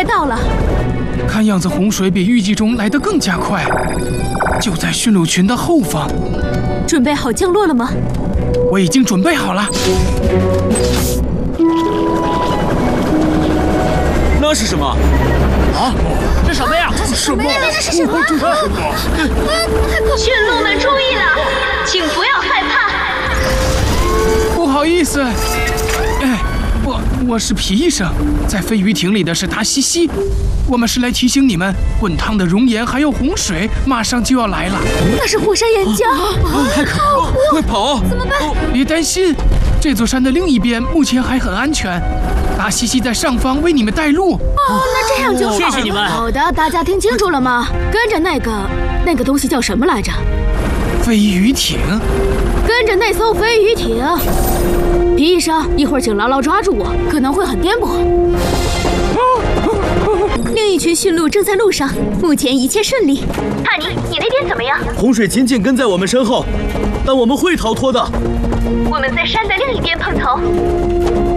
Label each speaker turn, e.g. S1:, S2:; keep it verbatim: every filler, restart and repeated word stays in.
S1: 到了。
S2: 看样子洪水比预计中来得更加快，就在驯鹿群的后方。
S1: 准备好降落了吗？
S2: 我已经准备好了。
S3: 那是什么？啊，这什么呀？
S2: 什么？
S1: 那是什么？
S4: 驯鹿们注意了，请不要害怕。
S2: 不好意思，哎，我我是皮医生，在飞鱼艇里的是达西西。我们是来提醒你们，滚烫的熔岩还有洪水马上就要来了。
S1: 那是火山岩浆，
S3: 太可怕了！快跑！
S1: 怎么办？
S2: 别担心，这座山的另一边目前还很安全。达西西在上方为你们带路。
S1: 哦，那这样就好。
S3: 谢谢你们。
S1: 好的，大家听清楚了吗？跟着那个那个东西叫什么来着？
S2: 飞鱼艇。
S1: 跟着那艘飞鱼艇。皮医生，一会儿请牢牢抓住我，可能会很颠簸。
S4: 另一群驯鹿正在路上，目前一切顺利。汉尼，你那边怎么样？
S3: 洪水紧紧跟在我们身后，但我们会逃脱的。
S4: 我们在山的另一边碰头。